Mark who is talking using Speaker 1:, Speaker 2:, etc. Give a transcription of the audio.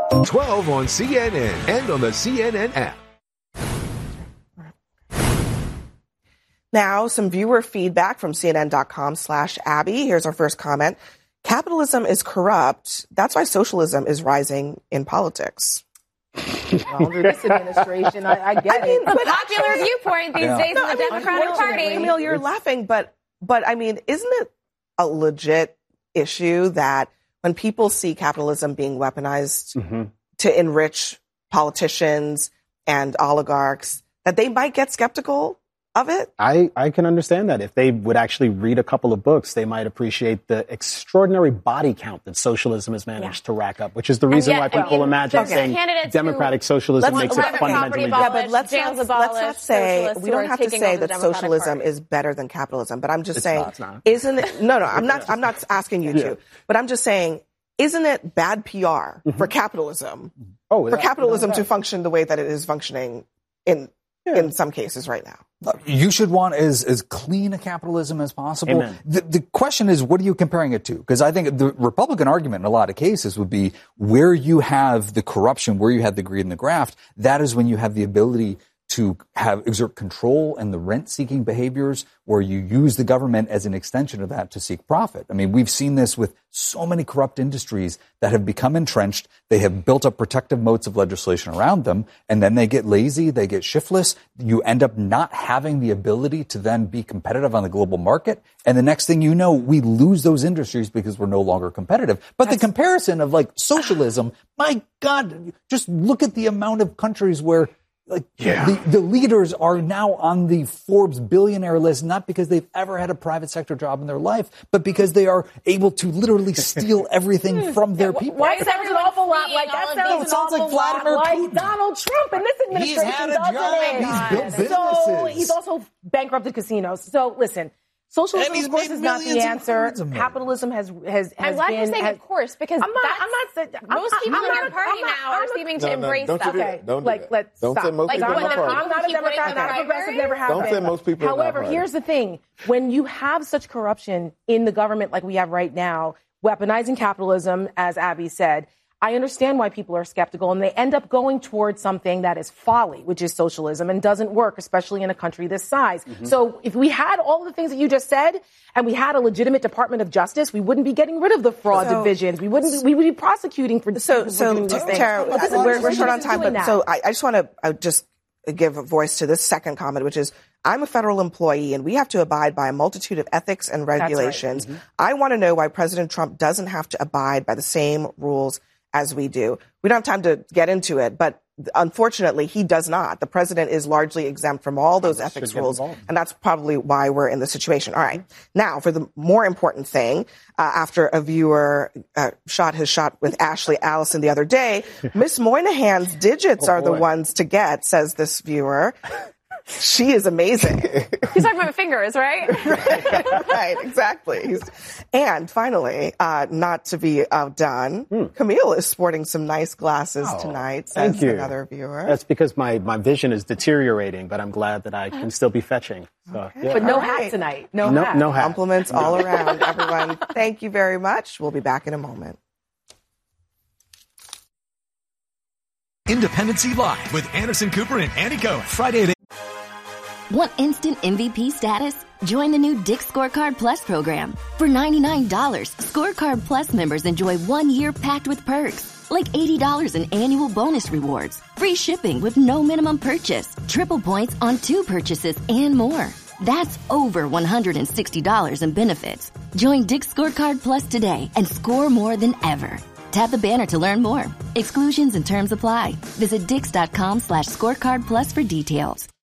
Speaker 1: 12 on CNN and on the CNN app.
Speaker 2: Now, some viewer feedback from CNN.com/Abby. Here's our first comment. Capitalism is corrupt. That's why socialism is rising in politics.
Speaker 3: Well, under this administration, I get it.
Speaker 4: It's a popular viewpoint these days in the Democratic Party.
Speaker 2: Camille, you're laughing, but I mean, isn't it a legit issue that when people see capitalism being weaponized to enrich politicians and oligarchs, that they might get skeptical of it?
Speaker 5: I can understand that. If they would actually read a couple of books, they might appreciate the extraordinary body count that socialism has managed to rack up, which is the reason why people imagine saying democratic socialism makes it fundamentally
Speaker 2: different. But let's not say, we don't have to say that socialism is better than capitalism, but I'm just saying, isn't it, no, I'm not asking you to, but I'm just saying, isn't it bad PR for capitalism, for capitalism to function the way that it is functioning in some cases right now?
Speaker 6: You should want as clean a capitalism as possible.
Speaker 5: Amen.
Speaker 6: The question is, what are you comparing it to? Because I think the Republican argument in a lot of cases would be where you have the corruption, where you have the greed and the graft, that is when you have the ability to exert control and the rent-seeking behaviors where you use the government as an extension of that to seek profit. I mean, we've seen this with so many corrupt industries that have become entrenched. They have built up protective moats of legislation around them, and then they get lazy, they get shiftless. You end up not having the ability to then be competitive on the global market. And the next thing you know, we lose those industries because we're no longer competitive. But the comparison of like socialism, my God, just look at the amount of countries where the leaders are now on the Forbes billionaire list, not because they've ever had a private sector job in their life, but because they are able to literally steal everything from their people.
Speaker 3: Why sounds an awful lot like that? Sounds
Speaker 6: like Vladimir Putin.
Speaker 3: Donald Trump in this administration.
Speaker 6: He's had a job. He's built businesses.
Speaker 3: So he's also bankrupted casinos. So listen. Socialism, of course, is not the answer. Capitalism has
Speaker 4: I'm glad you're saying, of course, because
Speaker 3: I'm not saying
Speaker 4: most people in your party now are seeming to embrace that.
Speaker 3: Okay,
Speaker 7: don't
Speaker 3: let's stop.
Speaker 7: Say most people in the party.
Speaker 3: I'm not a Democrat, not a progressive, never have been.
Speaker 7: Don't say most people.
Speaker 3: However, here's the thing: when you have such corruption in the government like we have right now, weaponizing capitalism, as Abby said, I understand why people are skeptical, and they end up going towards something that is folly, which is socialism, and doesn't work, especially in a country this size. So if we had all the things that you just said, and we had a legitimate Department of Justice, we wouldn't be getting rid of the fraud divisions. We we would be prosecuting for
Speaker 2: Tara, we're short on time, but so I just want to just give a voice to this second comment, which is, I'm a federal employee and we have to abide by a multitude of ethics and regulations. Right. I want to know why President Trump doesn't have to abide by the same rules as we do. We don't have time to get into it, but unfortunately, he does not. The president is largely exempt from all those ethics rules, and that's probably why we're in this situation. All right. Now, for the more important thing, after a viewer shot his shot with Ashley Allison the other day, Miss Moynihan's digits are the ones to get, says this viewer. She is amazing.
Speaker 4: He's talking about fingers, right?
Speaker 2: Right, exactly. And finally, not to be outdone, Camille is sporting some nice glasses tonight, says another viewer.
Speaker 5: That's because my vision is deteriorating, but I'm glad that I can still be fetching. So,
Speaker 3: But no hat tonight. No hat.
Speaker 5: No hat.
Speaker 2: Compliments all around, everyone. Thank you very much. We'll be back in a moment.
Speaker 1: Independency Live with Anderson Cooper and Andy Cohen. Friday at 8.
Speaker 8: Want instant MVP status? Join the new Dick's Scorecard Plus program. For $99, Scorecard Plus members enjoy 1 year packed with perks, like $80 in annual bonus rewards, free shipping with no minimum purchase, triple points on 2 purchases, and more. That's over $160 in benefits. Join Dick's Scorecard Plus today and score more than ever. Tap the banner to learn more. Exclusions and terms apply. Visit Dix.com/scorecard plus for details.